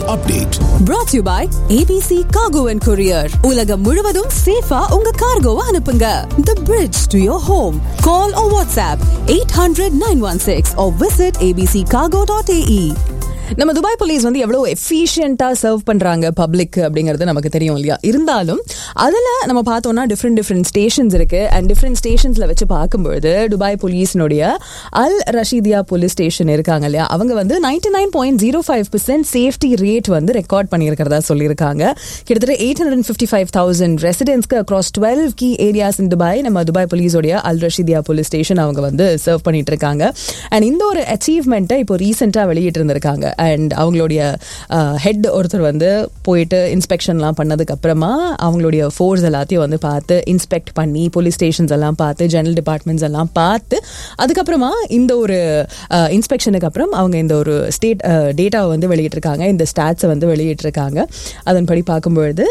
update. Brought to you by ABC Cargo and Courier. உலகம் முழுவதும் சேஃபா உங்க கார்கோவை அனுப்புங்க. The bridge to your home. Call or WhatsApp 800-916 or visit abccargo.ae. நம்ம Dubai police வந்து எவ்வளோ எஃபிஷியண்டா சர்வ் பண்றாங்க பப்ளிக் அப்படிங்கிறது நமக்கு தெரியும் இல்லையா? இருந்தாலும் அதில் நம்ம பார்த்தோம்னா டிஃப்ரெண்ட் ஸ்டேஷன்ஸ் இருக்கு. அண்ட் டிஃப்ரெண்ட் ஸ்டேஷன்ஸ்ல வச்சு பார்க்கும்பொழுது துபாய் போலீஸினுடைய அல் ரஷீதியா போலீஸ் ஸ்டேஷன் இருக்காங்க இல்லையா, அவங்க வந்து 99.05% சேஃப்டி ரேட் வந்து ரெக்கார்ட் பண்ணியிருக்கிறதா சொல்லியிருக்காங்க. கிட்டத்தட்ட 855,000 ரெசிடென்ட்ஸ்க்கு across 12 key areas in Dubai நம்ம துபாய் போலீஸோடைய அல் ரஷீதியா போலீஸ் ஸ்டேஷன் அவங்க வந்து சர்வ் பண்ணிட்டு இருக்காங்க. அண்ட் இந்த ஒரு அச்சீவ்மெண்ட்டை இப்போ ரீசெண்டாக வெளியிட்டு இருந்திருக்காங்க. அண்ட் அவங்களுடைய ஹெட் ஒருத்தர் வந்து போயிட்டு இன்ஸ்பெக்ஷன்லாம் பண்ணதுக்கு அப்புறமா அவங்களுடைய ஃபோர்ஸ் எல்லாத்தையும் வந்து பார்த்து இன்ஸ்பெக்ட் பண்ணி போலீஸ் ஸ்டேஷன்ஸ் எல்லாம் பார்த்து ஜெனரல் டிபார்ட்மெண்ட்ஸ் எல்லாம் பார்த்து அதுக்கப்புறமா இந்த ஒரு இன்ஸ்பெக்ஷனுக்கு அப்புறம் அவங்க இந்த ஒரு ஸ்டேட் டேட்டாவை வந்து வெளியிட்டிருக்காங்க, இந்த ஸ்டாட்ஸை வந்து வெளியிட்டிருக்காங்க. அதன்படி பார்க்கும்பொழுது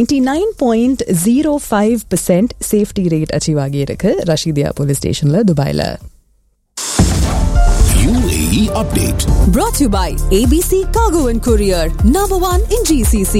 99.05% சேஃப்டி ரேட் அச்சீவ் ஆகியிருக்கு ரஷீதியா போலீஸ் ஸ்டேஷன்ல துபாயில். UAE update. Brought to you by ABC Cargo and Courier, number 1 in GCC.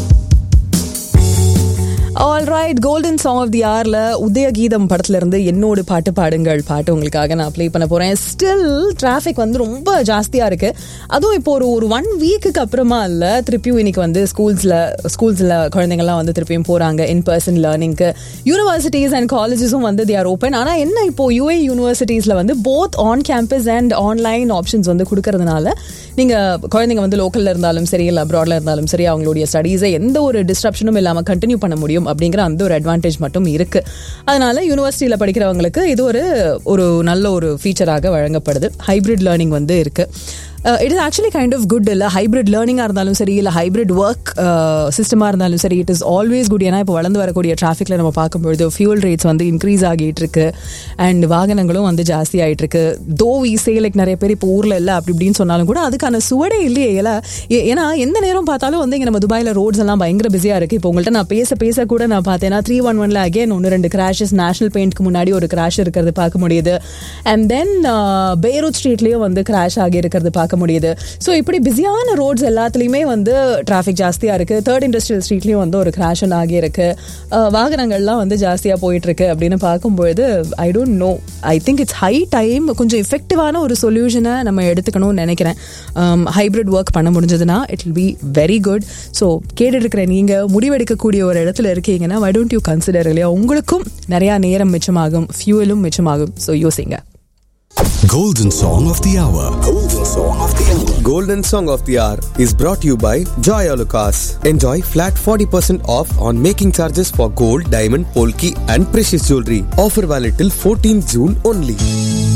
All right, golden song of the hourல Udaya Geetham படத்துல இருந்து என்னோடு பாட்டு பாடுங்கள் பாட்டு உங்களுக்காக நான் ப்ளே பண்ண போறேன். ஸ்டில் டிராஃபிக் வந்து ரொம்ப ஜாஸ்தியா இருக்கு. அதுவும் இப்போ ஒரு 1 வீக்குக்கு அப்புறமா இல்ல, திருப்பியும் இன்னைக்கு வந்து ஸ்கூல்ஸ்ல குழந்தைங்கலாம் வந்து திருப்பியும் போறாங்க இன் பர்சன் லேர்னிங்க்கு. யூனிவர்சிட்டிஸ் அண்ட் காலேஜஸும் வந்து they are open. ஆனா என்ன இப்போ UAE யூனிவர்சிட்டிஸ்ல வந்து both on campus and online options வந்து கொடுக்கறதுனால நீங்க குழந்தைங்க வந்து லோக்கல்ல இருந்தாலும் சரி இல்லை அப்ராட்ல இருந்தாலும் சரி அவங்களுடைய ஸ்டடீஸை எந்த ஒரு டிஸ்ட்ரப்ஷனும் இல்லாம கண்டினியூ பண்ண முடியும் அப்படிங்கிற அந்த ஒரு அட்வான்டேஜ் மட்டும் இருக்கு. அதனால யூனிவர்சிட்டியில படிக்கிறவங்களுக்கு இது ஒரு நல்ல ஒரு ஃபீச்சராக வழங்கப்படுது. ஹைபிரிட் லேர்னிங் வந்து இருக்கு. It is actually kind of good. இல்லை ஹைபிரிட் லேர்னிங்காக இருந்தாலும் சரி இல்லை ஹைபிரிட் ஒர்க் சிஸ்டமாக இருந்தாலும் சரி, இட் இஸ் ஆல்வேஸ் குட். ஏன்னா இப்போ வளர்ந்து வரக்கூடிய டிராஃபிக்கில் நம்ம பார்க்கும்பொழுது ஃபியூல் ரேட்ஸ் வந்து இன்க்ரீஸ் ஆகிட்டு இருக்கு அண்ட் வாகனங்களும் வந்து ஜாஸ்தி ஆகிட்டு இருக்கு. தோ வீசே லைக் நிறைய பேர் இப்போ ஊரில் இல்லை அப்படி இப்படின்னு சொன்னாலும் கூட அதுக்கான சுவடே இல்லையே. ஏன்னா எந்த நேரம் பார்த்தாலும் வந்து இங்கே நம்ம துபாயில் ரோட்ஸ் எல்லாம் பயங்கர பிஸியாக இருக்குது. இப்போ உங்கள்கிட்ட நான் பேச கூட நான் பார்த்தேன்னா 311 அகேன் 1-2 கிராஷஸ், நேஷனல் பெயிண்ட்க்கு முன்னாடி ஒரு கிராஷ் இருக்கிறது பார்க்க முடியுது. அண்ட் தென் பெய்ரூட் ஸ்ட்ரீட்லேயும் வந்து கிராஷ் ஆகி இருக்கிறது பார்க்க முடியுது. ஸோ இப்படி பிஸியான ரோட்ஸ் எல்லாத்துலேயுமே வந்து டிராஃபிக் ஜாஸ்தியாக இருக்குது. 3rd இண்டஸ்ட்ரியல் ஸ்ட்ரீட்லேயும் வந்து ஒரு கிராஷ் ஆகி இருக்கு. வாகனங்கள்லாம் வந்து ஜாஸ்தியாக போயிட்டு இருக்கு அப்படின்னு பார்க்கும்பொழுது I don't know, I think it's high time கொஞ்சம் எஃபெக்டிவான ஒரு சொல்யூஷனை நம்ம எடுத்துக்கணும்னு நினைக்கிறேன். ஹைப்ரிட் ஒர்க் பண்ண முடிஞ்சதுன்னா it will be very good. So கேட்டு இருக்கிற நீங்கள் முடிவெடுக்கக்கூடிய ஒரு இடத்துல இருக்கீங்கன்னா why don't you consider இல்லையா, உங்களுக்கும் நிறையா நேரம் மிச்சமாகும், ஃபியூவலும் மிச்சமாகும். ஸோ யோசிங்க. Golden Song of the Hour. Golden Song of the Hour. Golden Song of the Hour is brought to you by Joy Alucas. Enjoy flat 40% off on making charges for gold, diamond, polki and precious jewelry. Offer valid till 14th June only.